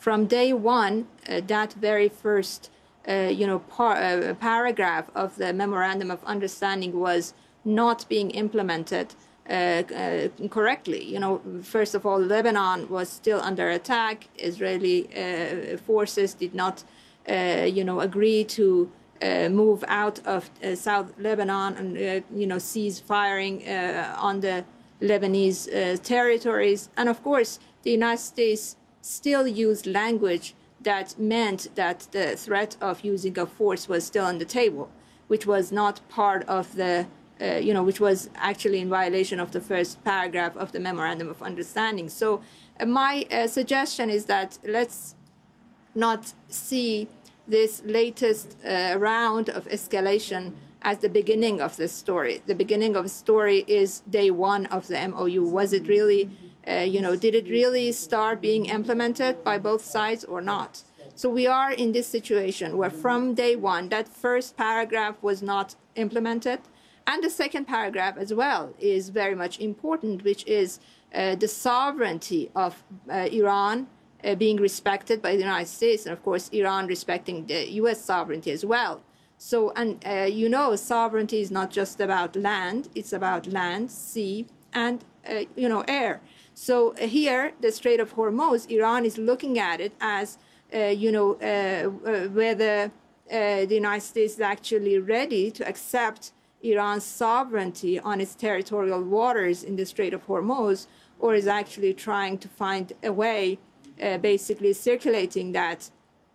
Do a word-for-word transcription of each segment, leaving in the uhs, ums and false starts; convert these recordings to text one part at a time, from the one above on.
from day one, uh, that very first uh, you know, par uh, paragraph of the Memorandum of Understanding was not being implemented uh, uh, correctly. You know, first of all, Lebanon was still under attack. Israeli uh, forces did not, uh, you know, agree to uh, move out of uh, South Lebanon and, uh, you know, cease firing uh, on the Lebanese uh, territories. And of course, the United States still used language that meant that the threat of using of force was still on the table, which was not part of the, uh, you know, which was actually in violation of the first paragraph of the Memorandum of Understanding. So uh, my uh, suggestion is that let's not see this latest uh, round of escalation as the beginning of the story. The beginning of the story is day one of the M O U. Was it really, uh, you know, did it really start being implemented by both sides or not? So we are in this situation where from day one, that first paragraph was not implemented. And the second paragraph as well is very much important, which is uh, the sovereignty of uh, Iran uh, being respected by the United States, and of course, Iran respecting the U S sovereignty as well. So, and uh, you know, sovereignty is not just about land, it's about land, sea, and, uh, you know, air. So uh, here, the Strait of Hormuz, Iran is looking at it as, uh, you know, uh, uh, whether uh, the United States is actually ready to accept Iran's sovereignty on its territorial waters in the Strait of Hormuz, or is actually trying to find a way, uh, basically circulating that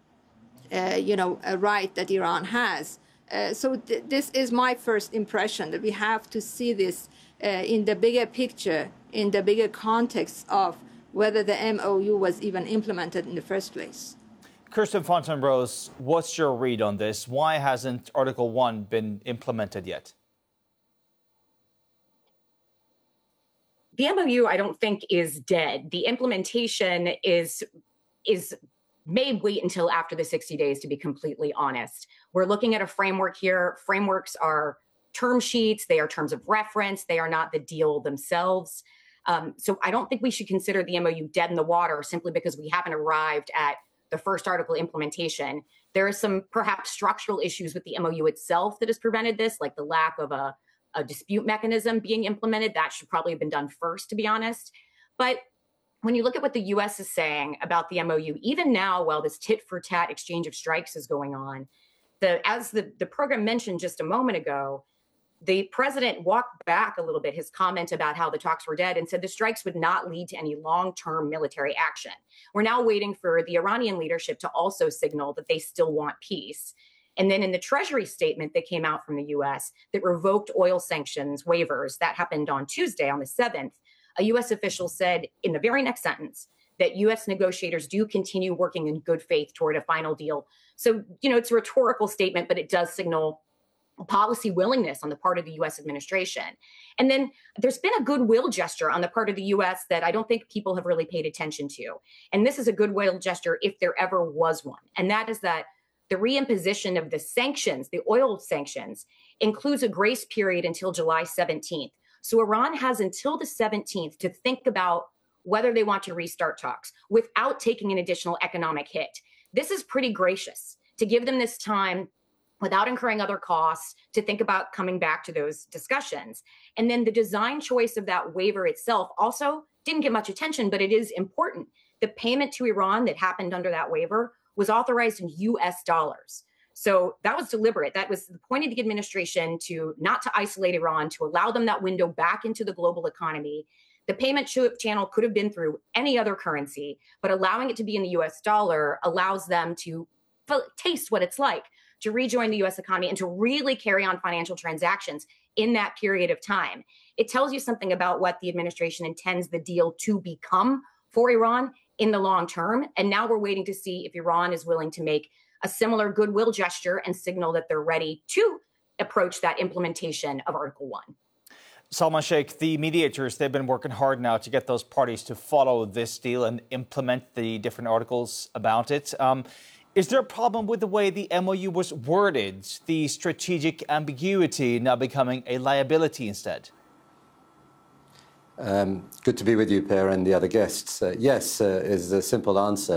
Uh, you know, a right that Iran has. Uh, so th this is my first impression, that we have to see this uh, in the bigger picture, in the bigger context of whether the M O U was even implemented in the first place. Kirsten Fontaine-Rose, what's your read on this? Why hasn't Article one been implemented yet? The M O U, I don't think, is dead. The implementation is is may wait until after the sixty days, to be completely honest. We're looking at a framework here. Frameworks are term sheets. They are terms of reference. They are not the deal themselves. Um, so I don't think we should consider the M O U dead in the water simply because we haven't arrived at the first article implementation. There are some perhaps structural issues with the M O U itself that has prevented this, like the lack of a, a dispute mechanism being implemented. That should probably have been done first, to be honest. But when you look at what the U S is saying about the M O U, even now, while this tit-for-tat exchange of strikes is going on, the, as the, the program mentioned just a moment ago, the president walked back a little bit his comment about how the talks were dead and said the strikes would not lead to any long-term military action. We're now waiting for the Iranian leadership to also signal that they still want peace. And then in the Treasury statement that came out from the U S that revoked oil sanctions waivers, that happened on Tuesday, on the seventh, a U S official said in the very next sentence that U S negotiators do continue working in good faith toward a final deal. So, you know, it's a rhetorical statement, but it does signal policy willingness on the part of the U S administration. And then there's been a goodwill gesture on the part of the U S that I don't think people have really paid attention to. And this is a goodwill gesture if there ever was one. And that is that the reimposition of the sanctions, the oil sanctions, includes a grace period until July seventeenth. So Iran has until the seventeenth to think about whether they want to restart talks without taking an additional economic hit. This is pretty gracious to give them this time without incurring other costs to think about coming back to those discussions. And then the design choice of that waiver itself also didn't get much attention, but it is important. The payment to Iran that happened under that waiver was authorized in U S dollars. So that was deliberate. That was the point of the administration, to not to isolate Iran, to allow them that window back into the global economy. The payment channel could have been through any other currency, but allowing it to be in the U S dollar allows them to taste what it's like to rejoin the U S economy and to really carry on financial transactions in that period of time. It tells you something about what the administration intends the deal to become for Iran in the long term. And now we're waiting to see if Iran is willing to make a similar goodwill gesture and signal that they're ready to approach that implementation of Article one. Salman Sheikh, the mediators, they've been working hard now to get those parties to follow this deal and implement the different articles about it. Um, is there a problem with the way the M O U was worded, the strategic ambiguity now becoming a liability instead? Um, good to be with you, Per, and the other guests. Uh, yes, uh, is the simple answer.